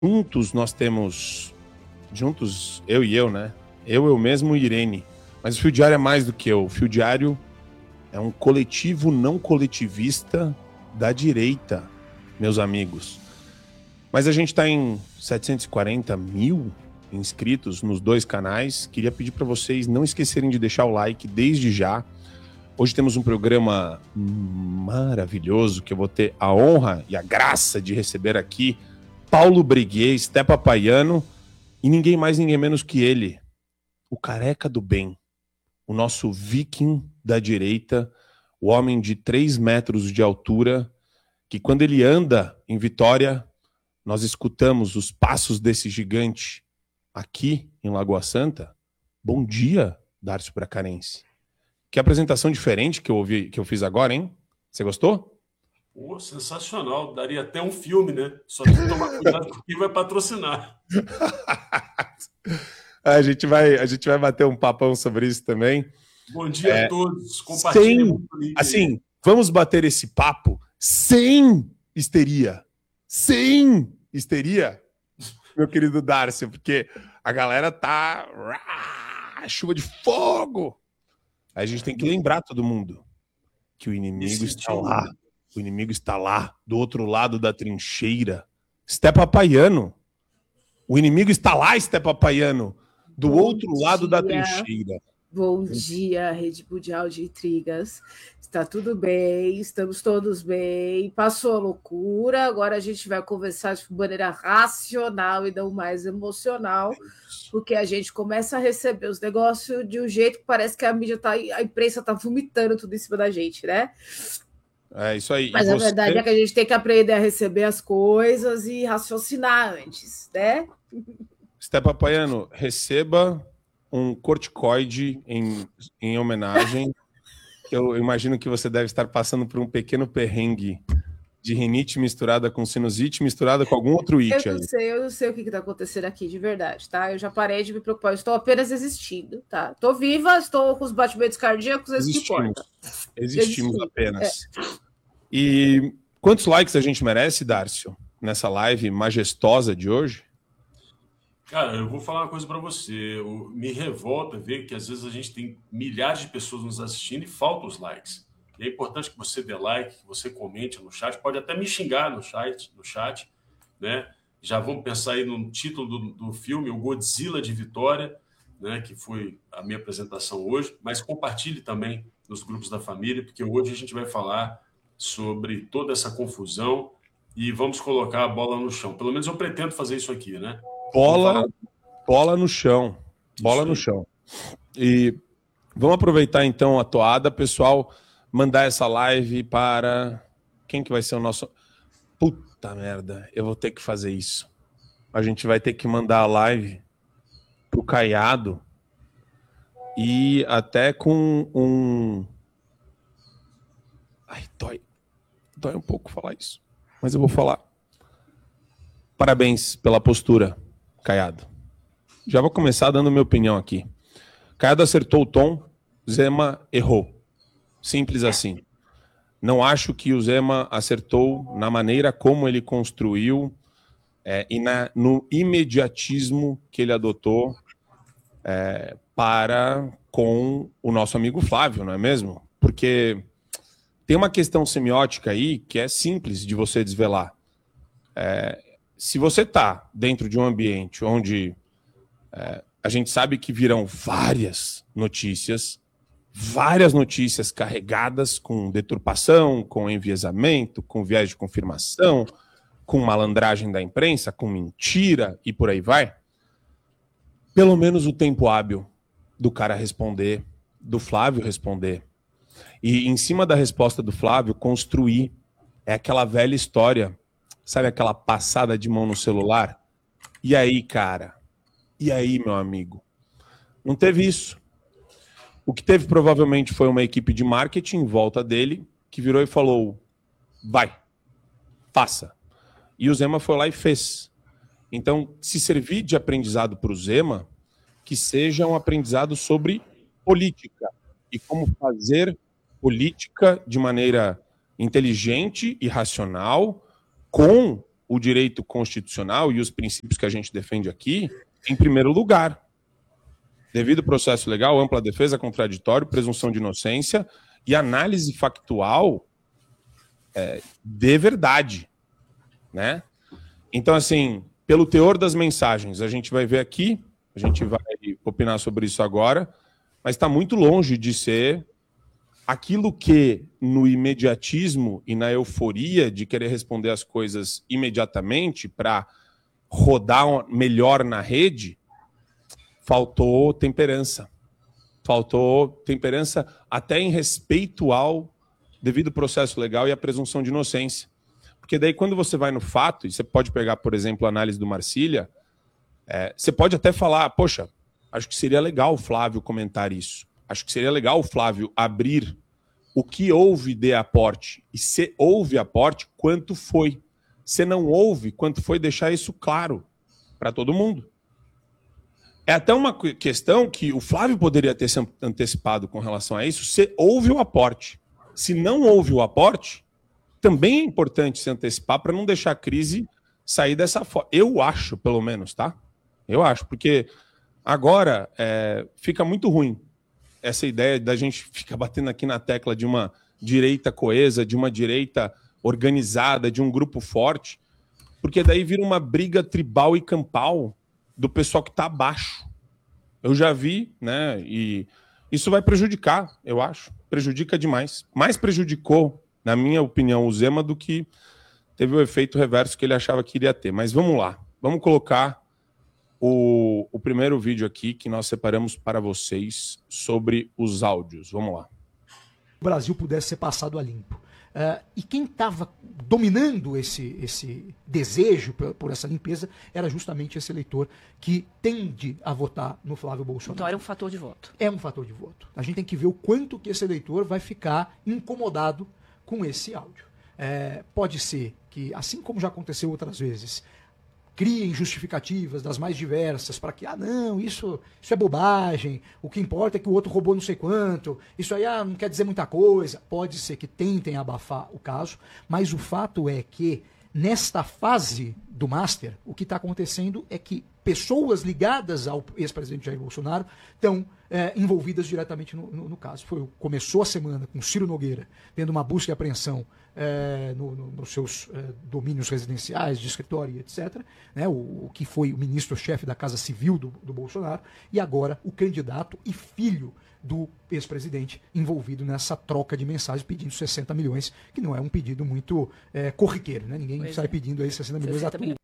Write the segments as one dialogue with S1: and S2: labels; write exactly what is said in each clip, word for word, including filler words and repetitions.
S1: Juntos nós temos, juntos, eu e eu, né? Eu, eu mesmo e Irene. Mas o Fio Diário é mais do que eu. O Fio Diário é um coletivo não coletivista da direita, meus amigos. Mas a gente está em setecentos e quarenta mil inscritos nos dois canais. Queria pedir para vocês não esquecerem de deixar o like desde já. Hoje temos um programa maravilhoso que eu vou ter a honra e a graça de receber aqui Paulo Breguet, Stepa Paiano e ninguém mais, ninguém menos que ele, o careca do bem, o nosso viking da direita, o homem de três metros de altura, que quando ele anda em Vitória, nós escutamos os passos desse gigante aqui em Lagoa Santa. Bom dia, Dárcio Bracarense. Que apresentação diferente que eu, ouvi, que eu fiz agora, hein? Você gostou?
S2: Pô, sensacional. Daria até um filme, né? Só tem que tomar cuidado com quem vai patrocinar.
S1: a, gente vai, a gente vai bater um papão sobre isso também.
S2: Bom dia é, a todos.
S1: Compartilhem muito o link. Assim, vamos bater esse papo sem histeria. Sem histeria, meu querido Dárcio, porque a galera tá... chuva de fogo. Aí a gente tem que lembrar todo mundo que o inimigo está lá. O inimigo está lá, do outro lado da trincheira. Stepa Paiano. O inimigo está lá, Stepa Paiano, do Bom outro dia. lado da trincheira.
S3: Bom dia, Rede Mundial de Intrigas. Está tudo bem, estamos todos bem. Passou a loucura, agora a gente vai conversar de maneira racional e não mais emocional, porque a gente começa a receber os negócios de um jeito que parece que a mídia tá, a imprensa está vomitando tudo em cima da gente, né?
S1: É isso aí.
S3: Mas e a você... verdade é que a gente tem que aprender a receber as coisas e raciocinar antes, né?
S1: Stepa Paiano, receba um corticoide em, em homenagem. Eu imagino que você deve estar passando por um pequeno perrengue de rinite misturada com sinusite, misturada com algum outro it.
S3: Eu não
S1: aí.
S3: sei, eu não sei o que está acontecendo aqui de verdade, tá? Eu já parei de me preocupar, eu estou apenas existindo, tá? Estou viva, estou com os batimentos cardíacos, isso que importa.
S1: Existimos apenas. É. E quantos likes a gente merece, Dárcio, nessa live majestosa de hoje?
S2: Cara, eu vou falar uma coisa para você. Eu, me revolta ver que às vezes a gente tem milhares de pessoas nos assistindo e faltam os likes. E é importante que você dê like, que você comente no chat, pode até me xingar no chat, no chat, né? Já vamos pensar aí no título do, do filme, o Godzilla de Vitória, né? Que foi a minha apresentação hoje, mas compartilhe também nos grupos da família, porque hoje a gente vai falar sobre toda essa confusão e vamos colocar a bola no chão. Pelo menos eu pretendo fazer isso aqui, né?
S1: Bola, bola no chão. Bola no chão. E vamos aproveitar então a toada, pessoal, mandar essa live para... Quem que vai ser o nosso... Puta merda, eu vou ter que fazer isso. A gente vai ter que mandar a live pro Caiado e até com um... Ai, dói. Dói um pouco falar isso, mas eu vou falar. Parabéns pela postura, Caiado. Já vou começar dando minha opinião aqui. Caiado acertou o tom, Zema errou. Simples assim. Não acho que o Zema acertou na maneira como ele construiu é, e na, no imediatismo que ele adotou é, para com o nosso amigo Flávio, não é mesmo? Porque tem uma questão semiótica aí que é simples de você desvelar. É, se você está dentro de um ambiente onde é, a gente sabe que virão várias notícias, várias notícias carregadas com deturpação, com enviesamento, com viés de confirmação, com malandragem da imprensa, com mentira e por aí vai, pelo menos o tempo hábil do cara responder, do Flávio responder, e em cima da resposta do Flávio construir é aquela velha história. Sabe aquela passada de mão no celular? E aí, cara? E aí, meu amigo? Não teve isso. O que teve provavelmente foi uma equipe de marketing em volta dele que virou e falou: vai, faça. E o Zema foi lá e fez. Então, se servir de aprendizado para o Zema, que seja um aprendizado sobre política e como fazer política de maneira inteligente e racional com o direito constitucional e os princípios que a gente defende aqui em primeiro lugar. Devido processo legal, ampla defesa, contraditório, presunção de inocência e análise factual é, de verdade, né? Então, assim, pelo teor das mensagens, a gente vai ver aqui, a gente vai opinar sobre isso agora, mas está muito longe de ser aquilo que, no imediatismo e na euforia de querer responder as coisas imediatamente para rodar melhor na rede, faltou temperança. Faltou temperança até em respeito ao devido processo legal e à presunção de inocência. Porque daí, quando você vai no fato, e você pode pegar, por exemplo, a análise do Marcília, é, você pode até falar, poxa, acho que seria legal o Flávio comentar isso. Acho que seria legal o Flávio abrir o que houve de aporte. E se houve aporte, quanto foi. Se não houve, quanto foi, deixar isso claro para todo mundo. É até uma questão que o Flávio poderia ter se antecipado com relação a isso, se houve o aporte. Se não houve o aporte, também é importante se antecipar para não deixar a crise sair dessa forma. Eu acho, pelo menos, tá? Eu acho, porque agora é, fica muito ruim essa ideia da gente ficar batendo aqui na tecla de uma direita coesa, de uma direita organizada, de um grupo forte, porque daí vira uma briga tribal e campal do pessoal que está abaixo. Eu já vi, né? E isso vai prejudicar, eu acho. Prejudica demais. Mais prejudicou, na minha opinião, o Zema do que teve o efeito reverso que ele achava que iria ter. Mas vamos lá. Vamos colocar o, o primeiro vídeo aqui que nós separamos para vocês sobre os áudios. Vamos lá.
S4: O Brasil pudesse ser passado a limpo. Uh, e quem estava dominando esse, esse desejo por, por essa limpeza era justamente esse eleitor que tende a votar no Flávio Bolsonaro.
S5: Então era um fator de voto.
S4: É um fator de voto. A gente tem que ver o quanto que esse eleitor vai ficar incomodado com esse áudio. É, pode ser que, assim como já aconteceu outras vezes, criem justificativas das mais diversas para que, ah, não, isso, isso é bobagem, o que importa é que o outro roubou não sei quanto, isso aí ah, não quer dizer muita coisa. Pode ser que tentem abafar o caso, mas o fato é que, nesta fase do Master, o que está acontecendo é que pessoas ligadas ao ex-presidente Jair Bolsonaro estão é, envolvidas diretamente no, no, no caso. Foi, começou a semana com Ciro Nogueira tendo uma busca e apreensão é, no, no, nos seus é, domínios residenciais, de escritório, etcétera, né, o, o que foi o ministro-chefe da Casa Civil do, do Bolsonaro, e agora o candidato e filho do ex-presidente envolvido nessa troca de mensagens pedindo sessenta milhões, que não é um pedido muito é, corriqueiro, né? Ninguém pois sai é. pedindo aí sessenta milhões a tudo.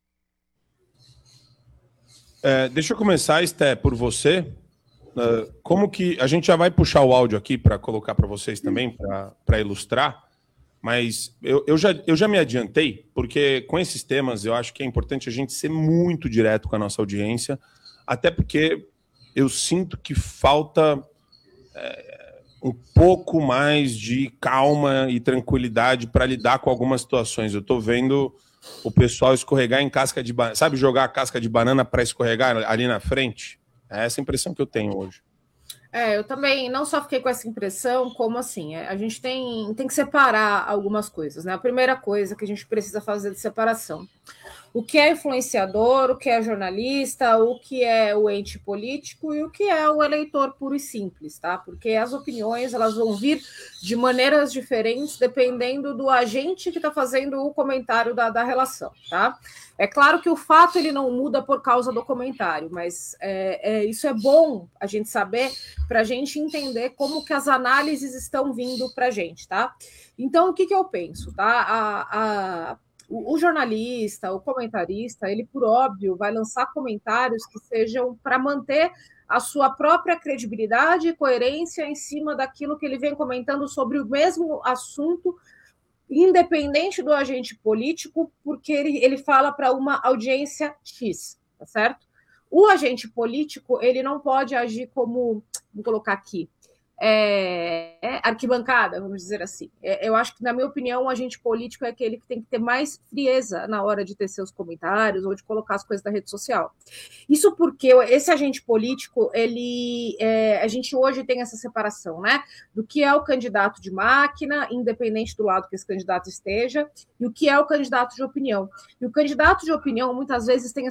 S1: É, deixa eu começar, Esté, por você. Uh, como que a gente já vai puxar o áudio aqui para colocar para vocês também, para ilustrar, mas eu, eu, já, eu já me adiantei, porque com esses temas eu acho que é importante a gente ser muito direto com a nossa audiência, até porque eu sinto que falta é, um pouco mais de calma e tranquilidade para lidar com algumas situações. Eu estou vendo o pessoal escorregar em casca de banana, sabe, jogar a casca de banana para escorregar ali na frente? É essa a impressão que eu tenho hoje.
S3: É, eu também não só fiquei com essa impressão, como assim, a gente tem, tem que separar algumas coisas, né? A primeira coisa que a gente precisa fazer de separação: o que é influenciador, o que é jornalista, o que é o ente político e o que é o eleitor puro e simples, tá? Porque as opiniões, elas vão vir de maneiras diferentes dependendo do agente que está fazendo o comentário da, da relação, tá? É claro que o fato ele não muda por causa do comentário, mas é, é, isso é bom a gente saber para a gente entender como que as análises estão vindo para a gente, tá? Então, o que, que eu penso, tá? A, a, o, o jornalista, o comentarista, ele, por óbvio, vai lançar comentários que sejam para manter a sua própria credibilidade e coerência em cima daquilo que ele vem comentando sobre o mesmo assunto, independente do agente político, porque ele, ele fala para uma audiência X, tá certo? O agente político, ele não pode agir como, vou colocar aqui, é, é, arquibancada, vamos dizer assim. É, eu acho que, na minha opinião, o agente político é aquele que tem que ter mais frieza na hora de ter seus comentários ou de colocar as coisas na rede social. Isso porque esse agente político, ele, é, a gente hoje tem essa separação, né? Do que é o candidato de máquina, independente do lado que esse candidato esteja, e o que é o candidato de opinião. E o candidato de opinião, muitas vezes, tem